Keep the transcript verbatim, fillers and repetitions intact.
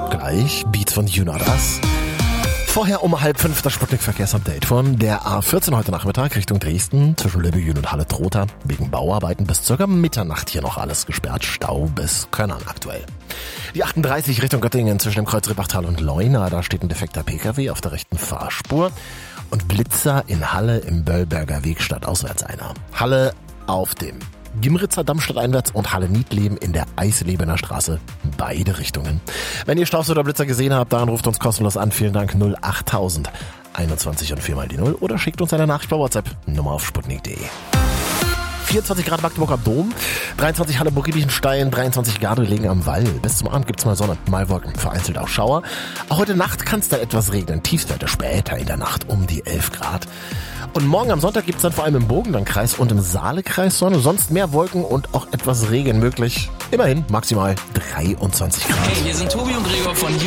Gleich Beats von You Not Us. Vorher um halb fünf das Sputnik-Verkehrsupdate von der A vierzehn heute Nachmittag Richtung Dresden zwischen Löbejün und Halle-Trotha. Wegen Bauarbeiten bis circa Mitternacht hier noch alles gesperrt. Stau bis Könnern aktuell. Die achtunddreißig Richtung Göttingen zwischen dem Kreuz Ribbachtal und Leuna. Da steht ein defekter Pkw auf der rechten Fahrspur. Und Blitzer in Halle im Böllberger Weg stadtauswärts einer. Halle auf dem Gimritzer Damm stadteinwärts und Halle-Niedleben in der Eislebener Straße. Beide Richtungen. Wenn ihr Staus oder Blitzer gesehen habt, dann ruft uns kostenlos an. Vielen Dank. null achttausend einundzwanzig und viermal die null oder schickt uns eine Nachricht bei WhatsApp. Nummer auf sputnik punkt de. vierundzwanzig Grad Magdeburg am Dom, dreiundzwanzig Halle Burg-Giebichenstein, dreiundzwanzig Gardelegen am Wall. Bis zum Abend gibt's mal Sonne, mal Wolken, vereinzelt auch Schauer. Auch heute Nacht kann es dann etwas regnen. Tiefstwerte später in der Nacht um die elf Grad. Und morgen am Sonntag gibt's dann vor allem im Burgenlandkreis und im Saalekreis Sonne. Sonst mehr Wolken und auch etwas Regen möglich. Immerhin maximal dreiundzwanzig Grad. Hey, hier sind Tobi und Gregor von